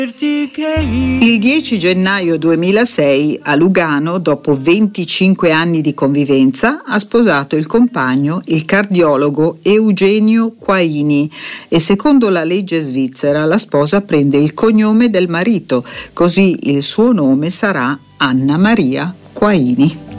Il 10 gennaio 2006 a Lugano, dopo 25 anni di convivenza, ha sposato il compagno, il cardiologo Eugenio Quaini, e secondo la legge svizzera la sposa prende il cognome del marito, così il suo nome sarà Anna Maria Quaini.